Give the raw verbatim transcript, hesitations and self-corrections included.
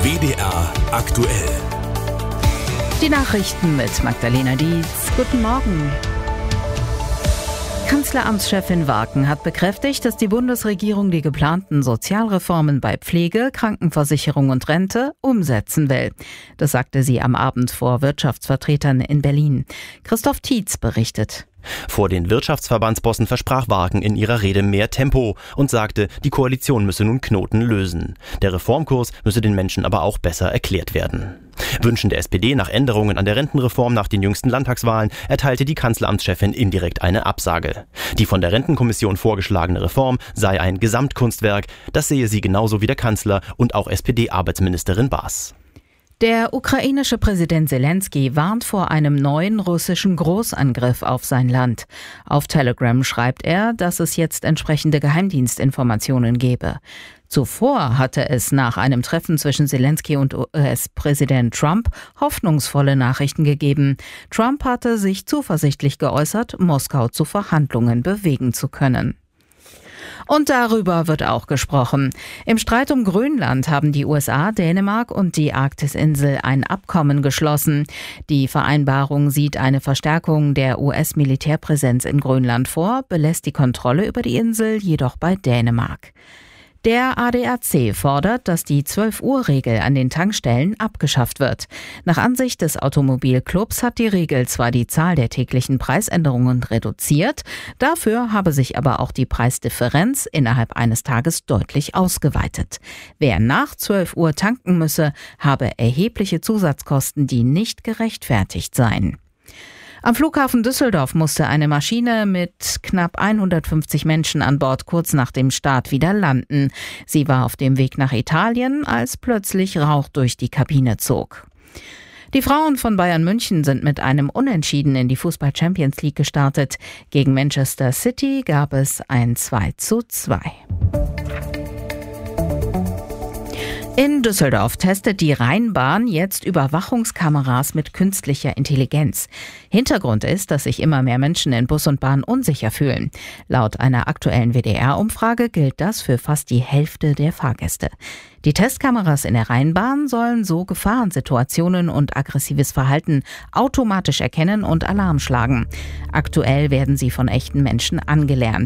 W D R aktuell. Die Nachrichten mit Magdalena Dietz. Guten Morgen. Kanzleramtschefin Warken hat bekräftigt, dass die Bundesregierung die geplanten Sozialreformen bei Pflege, Krankenversicherung und Rente umsetzen will. Das sagte sie am Abend vor Wirtschaftsvertretern in Berlin. Christoph Tietz berichtet. Vor den Wirtschaftsverbandsbossen versprach Warken in ihrer Rede mehr Tempo und sagte, die Koalition müsse nun Knoten lösen. Der Reformkurs müsse den Menschen aber auch besser erklärt werden. Wünschen der S P D nach Änderungen an der Rentenreform nach den jüngsten Landtagswahlen erteilte die Kanzleramtschefin indirekt eine Absage. Die von der Rentenkommission vorgeschlagene Reform sei ein Gesamtkunstwerk, das sehe sie genauso wie der Kanzler und auch S P D-Arbeitsministerin Baas. Der ukrainische Präsident Selenskyj warnt vor einem neuen russischen Großangriff auf sein Land. Auf Telegram schreibt er, dass es jetzt entsprechende Geheimdienstinformationen gebe. Zuvor hatte es nach einem Treffen zwischen Selenskyj und U S-Präsident Trump hoffnungsvolle Nachrichten gegeben. Trump hatte sich zuversichtlich geäußert, Moskau zu Verhandlungen bewegen zu können. Und darüber wird auch gesprochen. Im Streit um Grönland haben die U S A, Dänemark und die Arktisinsel ein Abkommen geschlossen. Die Vereinbarung sieht eine Verstärkung der U S-Militärpräsenz in Grönland vor, belässt die Kontrolle über die Insel jedoch bei Dänemark. Der A D A C fordert, dass die zwölf-Uhr-Regel an den Tankstellen abgeschafft wird. Nach Ansicht des Automobilclubs hat die Regel zwar die Zahl der täglichen Preisänderungen reduziert, dafür habe sich aber auch die Preisdifferenz innerhalb eines Tages deutlich ausgeweitet. Wer nach zwölf Uhr tanken müsse, habe erhebliche Zusatzkosten, die nicht gerechtfertigt seien. Am Flughafen Düsseldorf musste eine Maschine mit knapp hundertfünfzig Menschen an Bord kurz nach dem Start wieder landen. Sie war auf dem Weg nach Italien, als plötzlich Rauch durch die Kabine zog. Die Frauen von Bayern München sind mit einem Unentschieden in die Fußball-Champions League gestartet. Gegen Manchester City gab es ein zwei zu zwei. In Düsseldorf testet die Rheinbahn jetzt Überwachungskameras mit künstlicher Intelligenz. Hintergrund ist, dass sich immer mehr Menschen in Bus und Bahn unsicher fühlen. Laut einer aktuellen W D R-Umfrage gilt das für fast die Hälfte der Fahrgäste. Die Testkameras in der Rheinbahn sollen so Gefahrensituationen und aggressives Verhalten automatisch erkennen und Alarm schlagen. Aktuell werden sie von echten Menschen angelernt.